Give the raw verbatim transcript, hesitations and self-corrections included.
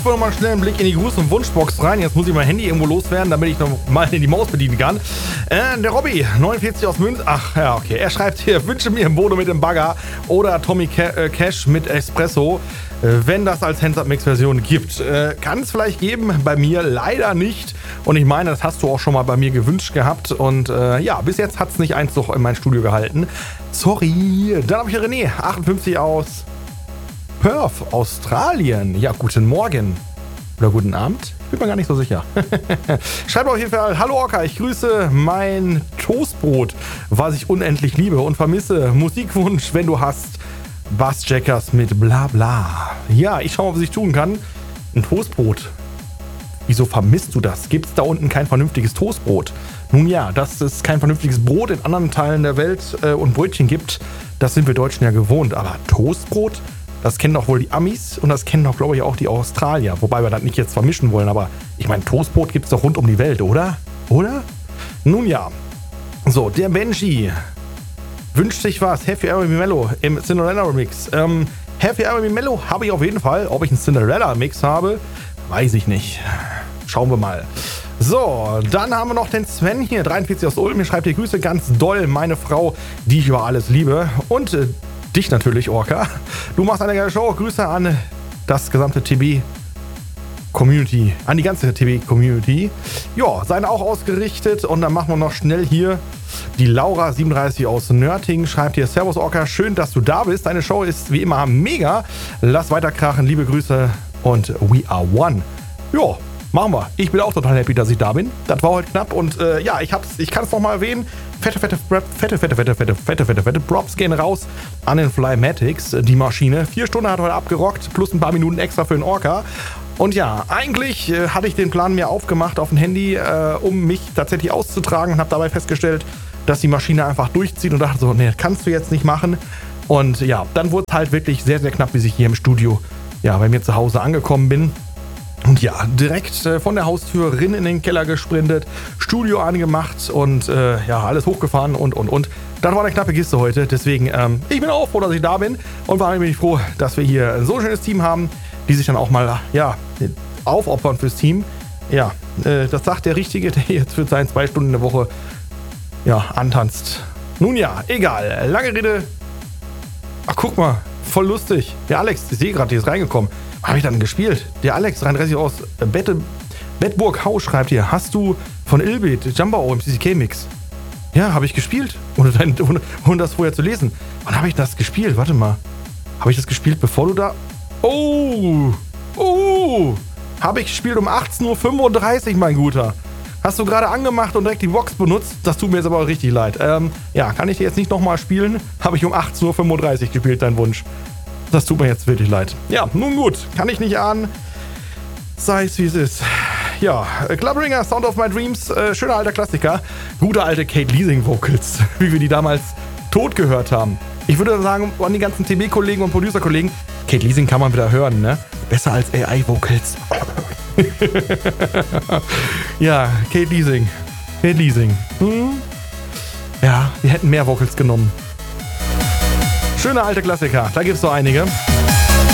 werfe noch mal schnell einen Blick in die Gruß- und Wunschbox rein. Jetzt muss ich mein Handy irgendwo loswerden, damit ich noch mal die Maus bedienen kann. Äh, der Robby, neunundvierzig aus Münz. Ach, ja, okay. Er schreibt hier, wünsche mir Bodo mit dem Bagger oder Tommy Ca- äh, Cash mit Espresso, äh, wenn das als Hands-Up-Mix-Version gibt. Äh, kann es vielleicht geben, bei mir leider nicht. Und ich meine, das hast du auch schon mal bei mir gewünscht gehabt. Und äh, ja, bis jetzt hat es nicht eins noch in mein Studio gehalten. Sorry. Dann habe ich René, achtundfünfzig aus Perth, Australien. Ja, guten Morgen. Oder guten Abend? Ich bin mir gar nicht so sicher. Schreibt auf jeden Fall, hallo Orca, ich grüße mein Toastbrot, was ich unendlich liebe und vermisse. Musikwunsch, wenn du hast. Bassjackers mit bla bla. Ja, ich schaue mal, was ich tun kann. Ein Toastbrot. Wieso vermisst du das? Gibt es da unten kein vernünftiges Toastbrot? Nun ja, dass es kein vernünftiges Brot in anderen Teilen der Welt äh, und Brötchen gibt, das sind wir Deutschen ja gewohnt. Aber Toastbrot? Das kennen doch wohl die Amis und das kennen doch, glaube ich, auch die Australier. Wobei wir das nicht jetzt vermischen wollen, aber ich meine, Toastbrot gibt es doch rund um die Welt, oder? Oder? Nun ja. So, der Benji wünscht sich was. Happy R and B Mellow im Cinderella Remix. Ähm, Happy R and B Mellow habe ich auf jeden Fall. Ob ich einen Cinderella Mix habe, weiß ich nicht. Schauen wir mal. So, dann haben wir noch den Sven hier, dreiundvierzig aus Ulm. Mir schreibt die Grüße ganz doll, meine Frau, die ich über alles liebe. Und äh, dich natürlich, Orca. Du machst eine geile Show. Grüße an das gesamte T B-Community, an die ganze T B-Community. Ja, seine auch ausgerichtet. Und dann machen wir noch schnell hier die Laura, siebenunddreißig aus Nörting, schreibt hier, Servus Orca, schön, dass du da bist. Deine Show ist wie immer mega. Lass weiter krachen, liebe Grüße und we are one. Ja, machen wir. Ich bin auch total happy, dass ich da bin. Das war heute knapp und äh, ja, ich hab's, ich kann es nochmal erwähnen. Fette, fette, fette, fette, fette, fette, fette, fette, fette, fette Props gehen raus an den Flymatics, die Maschine. Vier Stunden hat heute abgerockt, plus ein paar Minuten extra für den Orca. Und ja, eigentlich äh, hatte ich den Plan mir aufgemacht auf dem Handy, äh, um mich tatsächlich auszutragen und habe dabei festgestellt, dass die Maschine einfach durchzieht und dachte so, nee, kannst du jetzt nicht machen. Und ja, dann wurde es halt wirklich sehr, sehr knapp, bis ich hier im Studio, ja, bei mir zu Hause angekommen bin. Und ja, direkt äh, von der Haustür rein in den Keller gesprintet, Studio angemacht und äh, ja, alles hochgefahren und, und, und. Das war eine knappe Kiste heute, deswegen, ähm, ich bin auch froh, dass ich da bin und vor allem bin ich froh, dass wir hier ein so schönes Team haben, die sich dann auch mal, ja, aufopfern fürs Team. Ja, äh, das sagt der Richtige, der jetzt für seine zwei Stunden in der Woche, ja, antanzt. Nun ja, egal, lange Rede. Ach, guck mal, voll lustig. Der Alex, ich sehe gerade, der ist reingekommen. Habe ich dann gespielt? Der Alex, dreiunddreißig aus Bette, Bettburg Hau schreibt hier, hast du von Ilbit Jumbo im C C K-Mix? Ja, habe ich gespielt. Ohne, dein, ohne, ohne das vorher zu lesen. Wann habe ich das gespielt? Warte mal. Habe ich das gespielt, bevor du da... Oh! Oh! Habe ich gespielt um achtzehn Uhr fünfunddreißig, mein Guter. Hast du gerade angemacht und direkt die Box benutzt? Das tut mir jetzt aber auch richtig leid. Ähm, ja, kann ich dir jetzt nicht nochmal spielen? Habe ich um achtzehn Uhr fünfunddreißig gespielt, dein Wunsch. Das tut mir jetzt wirklich leid. Ja, nun gut. Kann ich nicht ahnen. Sei es wie es ist. Ja, Clubringer, Sound of My Dreams. Äh, schöner alter Klassiker. Gute alte Kate Leasing Vocals. Wie wir die damals tot gehört haben. Ich würde sagen, an die ganzen T B-Kollegen und Producer-Kollegen, Kate Leasing kann man wieder hören, ne? Besser als A I-Vocals. Ja, Kate Leasing. Kate Leasing. Hm? Ja, wir hätten mehr Vocals genommen. Schöne alte Klassiker, da gibt's so einige.